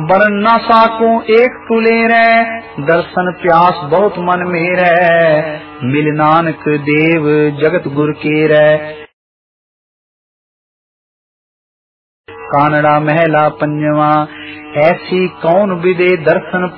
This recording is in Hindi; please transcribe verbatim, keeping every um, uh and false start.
बरन न साको एक तुले रे, दर्शन प्यास बहुत मन मेरे, मिल नानक देव जगत गुर के रे। कानड़ा महला पंजवा, ऐसी कौन विदे दर्शन